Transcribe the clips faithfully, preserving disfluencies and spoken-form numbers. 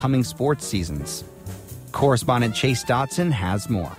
coming sports seasons. Correspondent Chase Dotson has more.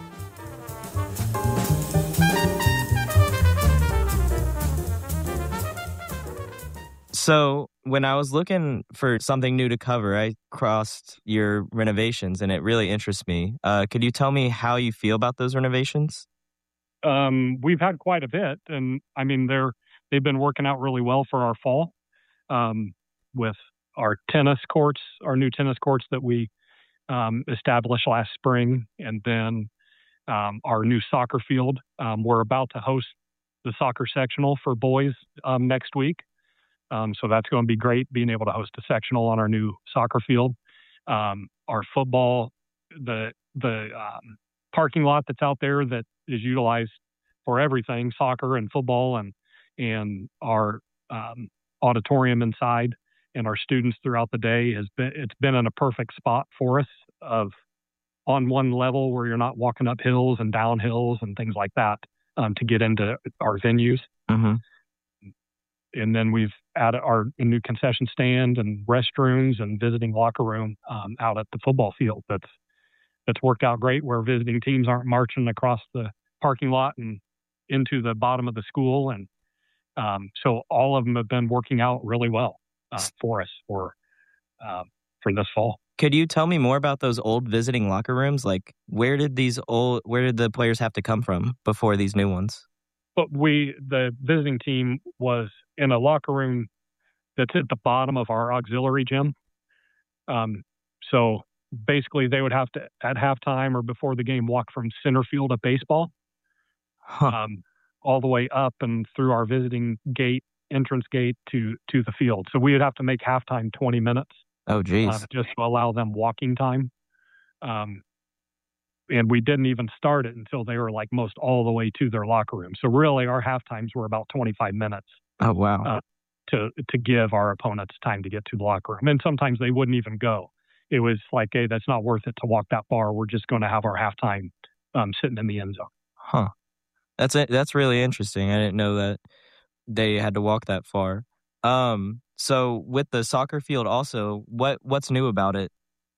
So when I was looking for something new to cover, I crossed your renovations, and it really interests me. Uh, could you tell me how you feel about those renovations? Um, we've had quite a bit, and I mean they're they've been working out really well for our fall um, with our tennis courts, our new tennis courts that we um, established last spring, and then um, our new soccer field. Um, we're about to host the soccer sectional for boys um, next week. Um, so that's going to be great, being able to host a sectional on our new soccer field. Um, our football, the the um, parking lot that's out there that is utilized for everything, soccer and football, and and our um, auditorium inside, and our students throughout the day has been it's been in a perfect spot for us, of on one level where you're not walking up hills and down hills and things like that um, to get into our venues. Mm-hmm. And then we've added our new concession stand and restrooms and visiting locker room um, out at the football field. That's that's worked out great, where visiting teams aren't marching across the parking lot and into the bottom of the school. And um, so all of them have been working out really well uh, for us for uh, for this fall. Could you tell me more about those old visiting locker rooms? Like, where did these old where did the players have to come from before these new ones? But we, the visiting team, was in a locker room that's at the bottom of our auxiliary gym. Um, so basically, they would have to, at halftime or before the game, walk from center field of baseball Huh. um, all the way up and through our visiting gate, entrance gate to to the field. So we would have to make halftime twenty minutes Oh, geez. uh, just to allow them walking time. Um, and we didn't even start it until they were like most all the way to their locker room. So really, our half times were about twenty-five minutes Oh, wow. uh, to to give our opponents time to get to the locker room. And sometimes they wouldn't even go. It was like, hey, that's not worth it to walk that far. We're just going to have our halftime um, sitting in the end zone. Huh. That's it. That's really interesting. I didn't know that they had to walk that far. Um. So with the soccer field, also, what what's new about it?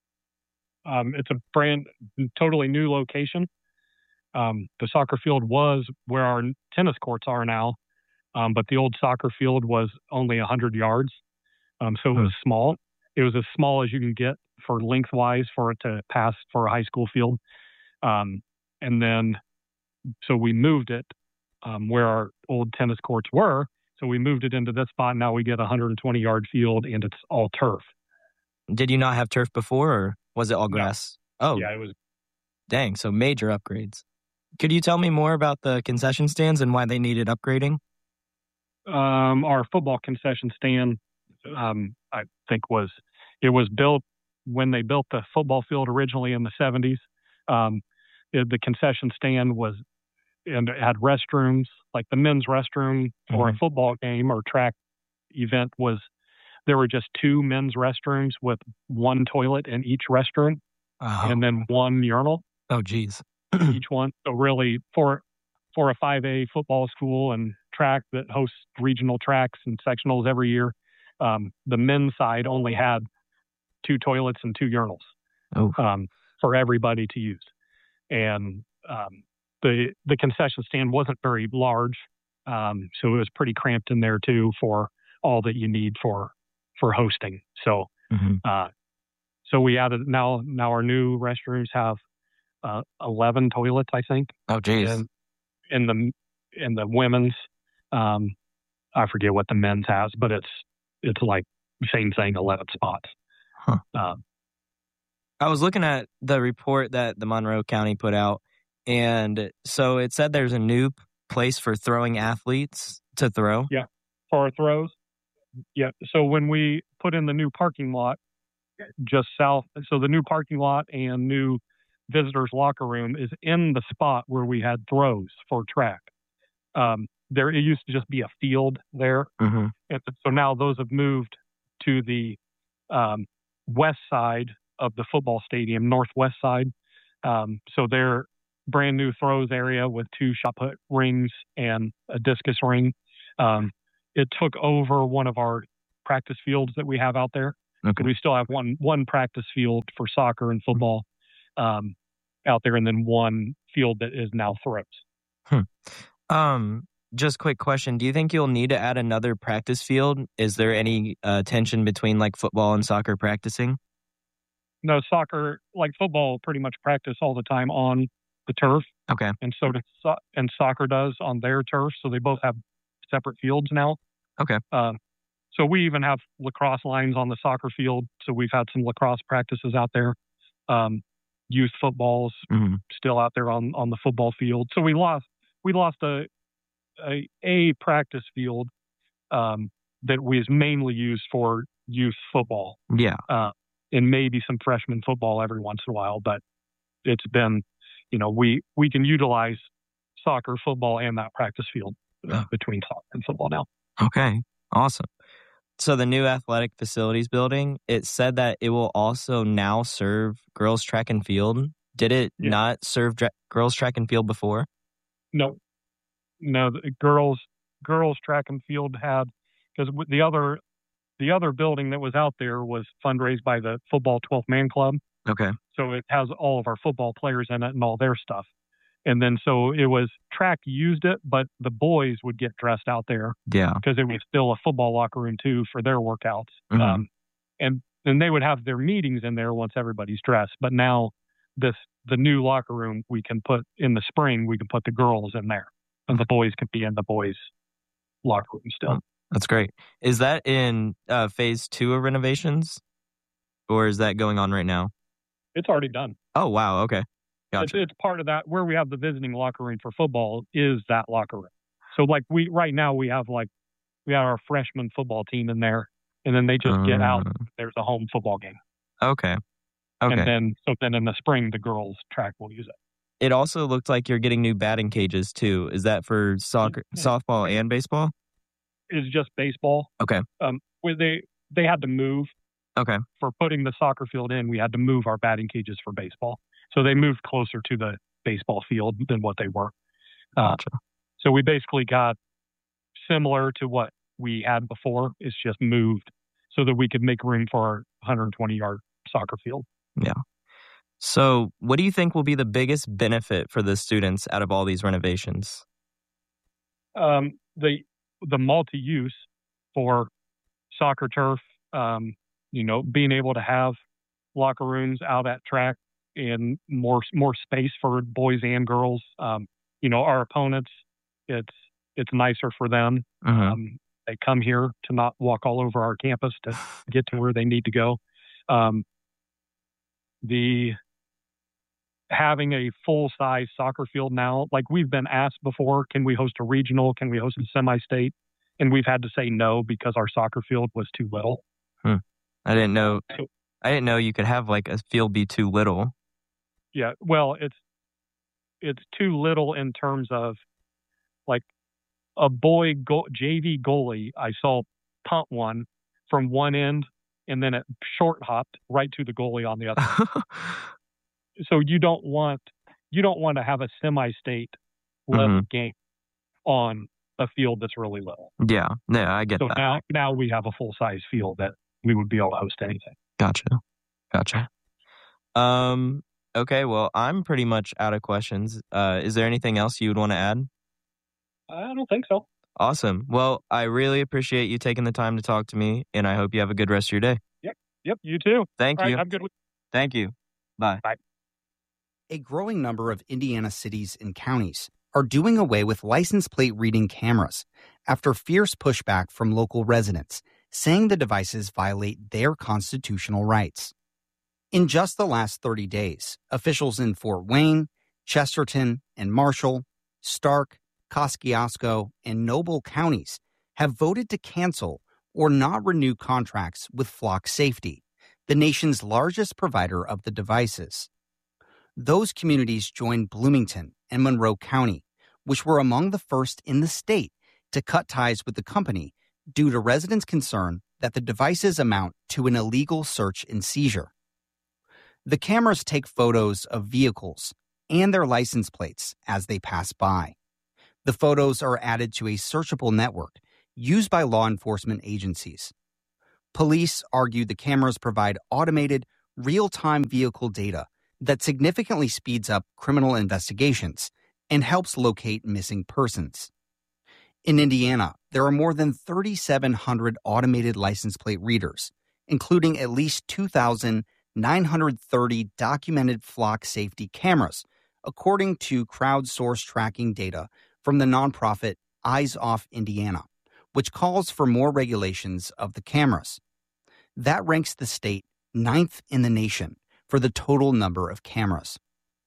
Um, it's a brand totally new location. Um, the soccer field was where our tennis courts are now, um, but the old soccer field was only one hundred yards. Um, so it was small. It was as small as you can get for lengthwise for it to pass for a high school field. Um, and then, so we moved it um, where our old tennis courts were. So we moved it into this spot. Now we get a one hundred twenty yard field, and it's all turf. Did you not have turf before, or was it all grass? No. Oh, Yeah, it was. Dang. So major upgrades. Could you tell me more about the concession stands and why they needed upgrading? Um, our football concession stand, um, I think was, it was built when they built the football field originally in the seventies. Um, it, the concession stand was, and it had restrooms, like the men's restroom for Mhm. a football game or track event was, there were just two men's restrooms with one toilet in each restroom Oh, and then one urinal oh, geez. each one. So really, for for a five A football school and track that hosts regional tracks and sectionals every year, um, the men's side only had two toilets and two urinals Oh, um, for everybody to use. And um, the the concession stand wasn't very large, um, so it was pretty cramped in there too for all that you need for for hosting. So mhm. uh, so we added now now our new restrooms have uh, eleven toilets, I think. Oh, geez. And in the in the women's, um, I forget what the men's has, but it's it's like same thing, eleven spots. Huh. Um, I was looking at the report that the Monroe County put out, and so it said there's a new p- place for throwing athletes to throw. yeah, for our throws. Yeah. So when we put in the new parking lot just south, so the new parking lot and new visitors locker room is in the spot where we had throws for track. Um, there it used to just be a field there, Mm-hmm. and so now those have moved to the um, west side of the football stadium, northwest side. Um, so they're brand new throws area with two shot put rings and a discus ring. Um, it took over one of our practice fields that we have out there. Okay. We still have one one practice field for soccer and football um, out there, and then one field that is now throws. Hmm. Um, just quick question. Do you think you'll need to add another practice field? Is there any uh, tension between like football and soccer practicing? No, soccer, like football, pretty much practice all the time on the turf, Okay. and so does so- and soccer does on their turf. So they both have separate fields now. Okay. Um, so we even have lacrosse lines on the soccer field. So we've had some lacrosse practices out there. Um, youth footballs Mhm. still out there on, on the football field. So we lost we lost a a, a practice field um, that was mainly used for youth football. Yeah. Uh, and maybe some freshman football every once in a while, but it's been, you know, we, we can utilize soccer, football, and that practice field uh, Oh. between soccer and football now. Okay. Awesome. So the new athletic facilities building, it said that it will also now serve girls track and field. Did it Yeah. not serve dra- girls track and field before? No, no, the girls, girls track and field had, because the other, the other building that was out there was fundraised by the football twelfth man club. Okay. So it has all of our football players in it and all their stuff. And then so it was track used it, but the boys would get dressed out there Yeah. because it was still a football locker room too for their workouts. Mhm. Um, and and they would have their meetings in there once everybody's dressed. But now this the new locker room we can put in the spring, we can put the girls in there, and the boys can be in the boys' locker room still. That's great. Is that in uh, phase two of renovations, or is that going on right now? It's already done. Oh, wow. Okay. Gotcha. It's, it's part of that. Where we have the visiting locker room for football is that locker room. So like we right now we have like we have our freshman football team in there, and then they just get out. Uh, There's a home football game, Okay. Okay. and then so then in the spring the girls track will use it. It also looked like you're getting new batting cages too. Is that for soccer, Yeah. softball, and baseball? It's just baseball. Okay. Um, where they they had to move Okay. for putting the soccer field in. We had to move our batting cages for baseball, so they moved closer to the baseball field than what they were. Uh, Gotcha. so we basically got similar to what we had before. It's just moved so that we could make room for our one hundred twenty yard soccer field. So, what do you think will be the biggest benefit for the students out of all these renovations? Um, the the multi use for soccer turf, um, you know, being able to have locker rooms out at track and more more space for boys and girls. Um, you know, our opponents, it's it's nicer for them. Mhm. Um, they come here to not walk all over our campus to get to where they need to go. Um, the having a full size soccer field now, like we've been asked before, can we host a regional? Can we host a semi-state? And we've had to say no because our soccer field was too little. I didn't know. So- I didn't know you could have like a field be too little. Yeah, well, it's it's too little in terms of like a boy go- J V goalie. I saw punt one from one end, and then it short hopped right to the goalie on the other. So you don't want you don't want to have a semi-state level Mhm. game on a field that's really little. Yeah. Yeah, I get So that. now now we have a full size field that we would be able to host anything. Gotcha. Gotcha. Um. Okay. Well, I'm pretty much out of questions. Uh, is there anything else you would want to add? I don't think so. Awesome. Well, I really appreciate you taking the time to talk to me, and I hope you have a good rest of your day. Yep, you too. Thank All you. right, have a good week. Thank you. Bye. A growing number of Indiana cities and counties are doing away with license plate reading cameras after fierce pushback from local residents, saying the devices violate their constitutional rights. In just the last thirty days, officials in Fort Wayne, Chesterton, and Marshall, Stark, Kosciuszko, and Noble counties have voted to cancel or not renew contracts with Flock Safety, the nation's largest provider of the devices. Those communities joined Bloomington and Monroe County, which were among the first in the state to cut ties with the company due to residents' concern that the devices amount to an illegal search and seizure. The cameras take photos of vehicles and their license plates as they pass by. The photos are added to a searchable network used by law enforcement agencies. Police argued the cameras provide automated, real-time vehicle data that significantly speeds up criminal investigations and helps locate missing persons. In Indiana, there are more than thirty-seven hundred automated license plate readers, including at least two thousand nine hundred thirty documented flock safety cameras, according to crowdsourced tracking data from the nonprofit Eyes Off Indiana, which calls for more regulations of the cameras. That ranks the state ninth in the nation for the total number of cameras.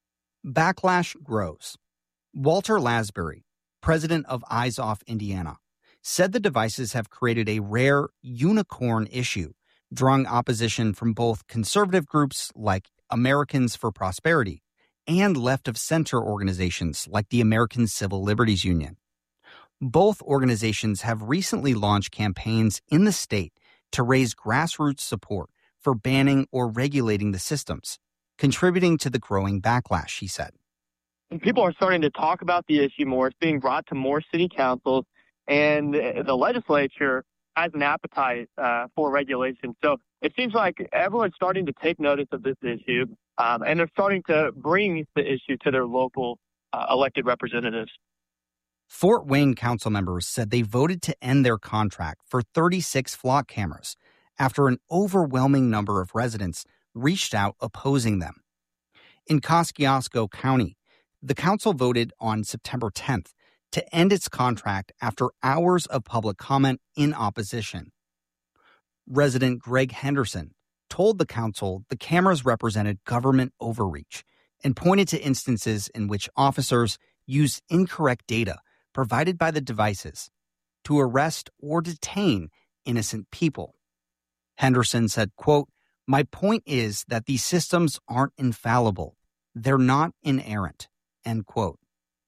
Backlash grows. Walter Lasbury, president of Eyes Off Indiana, said the devices have created a rare unicorn issue, drawing opposition from both conservative groups like Americans for Prosperity and left-of-center organizations like the American Civil Liberties Union. Both organizations have recently launched campaigns in the state to raise grassroots support for banning or regulating the systems, contributing to the growing backlash, he said. People are starting to talk about the issue more. It's being brought to more city councils, and the legislature has an appetite uh, for regulation. So it seems like everyone's starting to take notice of this issue, um, and they're starting to bring the issue to their local uh, elected representatives. Fort Wayne council members said they voted to end their contract for thirty-six flock cameras after an overwhelming number of residents reached out opposing them. In Kosciuszko County, the council voted on September tenth to end its contract after hours of public comment in opposition. Resident Greg Henderson told the council the cameras represented government overreach and pointed to instances in which officers used incorrect data provided by the devices to arrest or detain innocent people. Henderson said, quote, "My point is that these systems aren't infallible. They're not inerrant," end quote.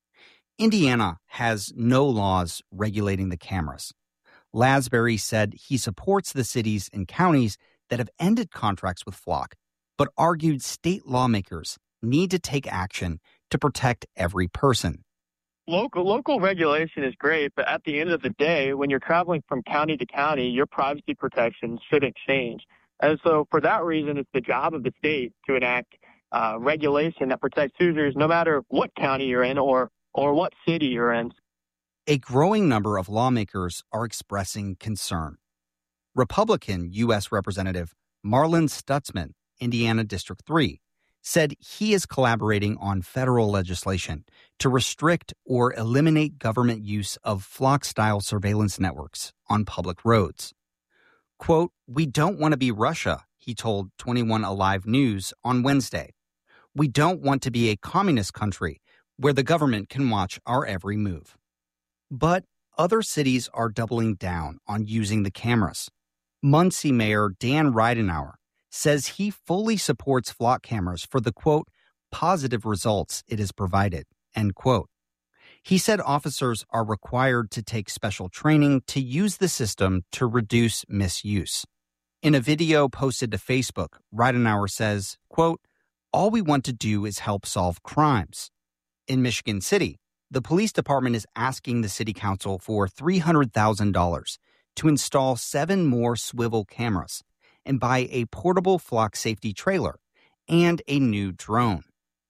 Indiana has no laws regulating the cameras. Lasbury said he supports the cities and counties that have ended contracts with Flock, but argued state lawmakers need to take action to protect every person. Local local regulation is great, but at the end of the day, when you're traveling from county to county, your privacy protections shouldn't change. And so for that reason, it's the job of the state to enact uh, regulation that protects users no matter what county you're in or, or what city you're in. A growing number of lawmakers are expressing concern. Republican U S Representative Marlin Stutzman, Indiana District three, said he is collaborating on federal legislation to restrict or eliminate government use of flock-style surveillance networks on public roads. Quote, "We don't want to be Russia," he told twenty-one Alive News on Wednesday. "We don't want to be a communist country where the government can watch our every move." But other cities are doubling down on using the cameras. Muncie Mayor Dan Ridenour says he fully supports flock cameras for the, quote, "positive results it has provided," end quote. He said officers are required to take special training to use the system to reduce misuse. In a video posted to Facebook, Ridenour says, quote, "All we want to do is help solve crimes." In Michigan City, the police department is asking the city council for three hundred thousand dollars to install seven more swivel cameras and buy a portable flock safety trailer and a new drone.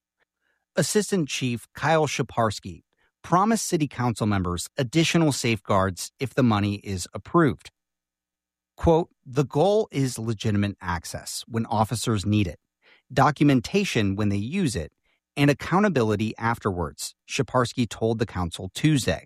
Assistant Chief Kyle Shaparsky promised city council members additional safeguards if the money is approved. Quote, "The goal is legitimate access when officers need it, documentation when they use it, and accountability afterwards," Shaparsky told the council Tuesday.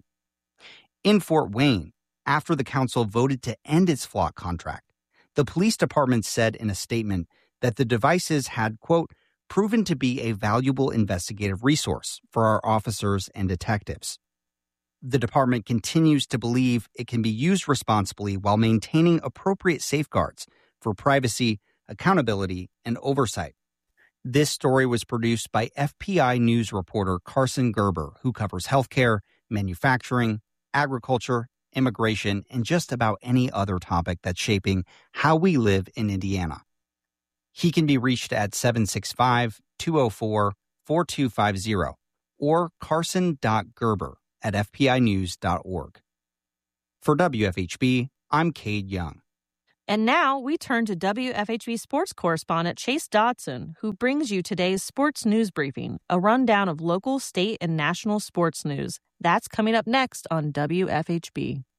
In Fort Wayne, after the council voted to end its flock contract, the police department said in a statement that the devices had, quote, "proven to be a valuable investigative resource for our officers and detectives." The department continues to believe it can be used responsibly while maintaining appropriate safeguards for privacy, accountability, and oversight. This story was produced by F P I News reporter Carson Gerber, who covers healthcare, manufacturing, agriculture, immigration, and just about any other topic that's shaping how we live in Indiana. He can be reached at seven six five, two oh four, four two five zero or carson dot gerber at f p i news dot org. For W F H B, I'm Cade Young. And now we turn to W F H B sports correspondent Chase Dodson, who brings you today's sports news briefing, a rundown of local, state, and national sports news. That's coming up next on W F H B.